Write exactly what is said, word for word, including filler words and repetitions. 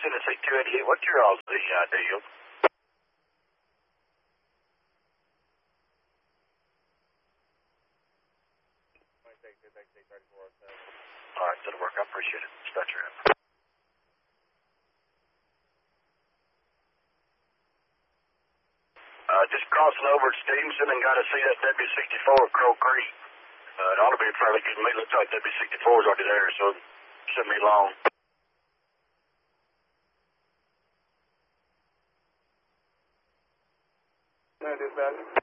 Tennessee two eighty-eight. What's your all the uh, deal? All right, that'll work. I appreciate it. Start your up. Uh, just crossing over at Stevenson and got to see that W sixty-four at Crow Creek. Uh, it ought to be fairly good. To me, looks like W sixty-four is already there, so it shouldn't be long. No, dispatch.